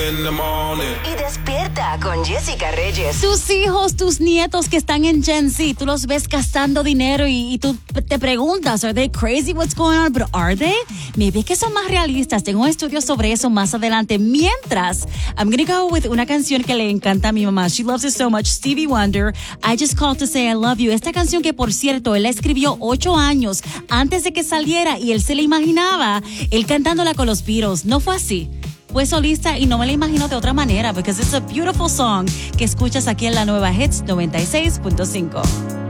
Y despierta con Jessica Reyes. Tus hijos, tus nietos que están en Gen Z, tú los ves gastando dinero y tú te preguntas, ¿are they crazy? What's going on? But are they? Maybe que son más realistas. Tengo un estudio sobre eso más adelante. Mientras, I'm gonna go with una canción que le encanta a mi mamá. She loves it so much. Stevie Wonder, I Just Called to Say I Love You. Esta canción que, por cierto, él la escribió 8 años antes de que saliera y él se la imaginaba, él cantándola con los Beatles. No fue así. Fue solista y no me la imagino de otra manera, because it's a beautiful song que escuchas aquí en la nueva Hits 96.5.